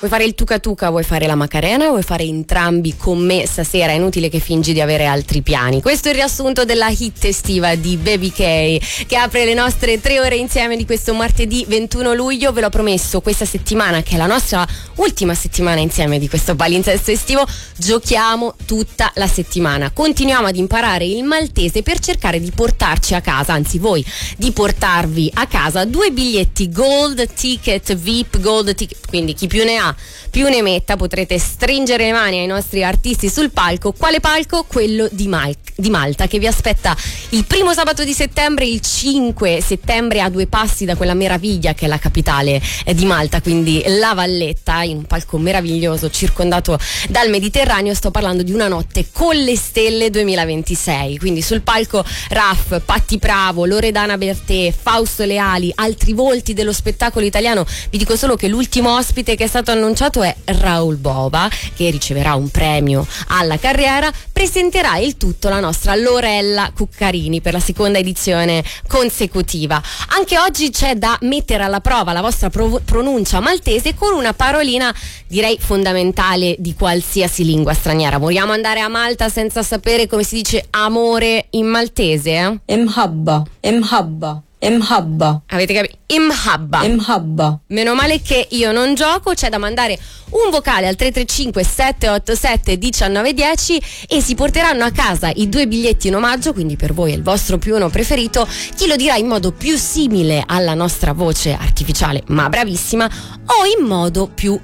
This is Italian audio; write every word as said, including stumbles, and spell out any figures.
Vuoi fare il tuca tuca, vuoi fare la Macarena, vuoi fare entrambi con me stasera? È inutile che fingi di avere altri piani. Questo è il riassunto della hit estiva di Baby K, che apre le nostre tre ore insieme di questo martedì ventuno luglio. Ve l'ho promesso, questa settimana, che è la nostra ultima settimana insieme di questo palinsesto estivo, giochiamo tutta la settimana. Continuiamo ad imparare il maltese per cercare di portarci a casa, anzi voi di portarvi a casa due biglietti Gold Ticket V I P Gold Ticket, quindi chi più ne ha più ne metta. Potrete stringere le mani ai nostri artisti sul palco. Quale palco? Quello di, Mal- di Malta, che vi aspetta il primo sabato di settembre, il cinque settembre, a due passi da quella meraviglia che è la capitale eh, di Malta, quindi La Valletta, in un palco meraviglioso circondato dal Mediterraneo. Sto parlando di Una notte con le stelle duemilaventisei, quindi sul palco Raf, Patti Bravo, Loredana Bertè, Fausto Leali, altri volti dello spettacolo italiano. Vi dico solo che l'ultimo ospite che è stato annunciato è Raoul Bova, che riceverà un premio alla carriera. Presenterà il tutto la nostra Lorella Cuccarini per la seconda edizione consecutiva. Anche oggi c'è da mettere alla prova la vostra pro- pronuncia maltese con una parolina, direi fondamentale, di qualsiasi lingua straniera. Vogliamo andare a Malta senza sapere come si dice amore in maltese? Eh? Imhabba, imhabba. Imhabba. Avete capito? Imhabba. Imhabba. Meno male che io non gioco. C'è da mandare un vocale al tre tre cinque sette otto sette uno nove uno zero e si porteranno a casa i due biglietti in omaggio, quindi per voi è il vostro più uno preferito. Chi lo dirà in modo più simile alla nostra voce artificiale ma bravissima, o in modo più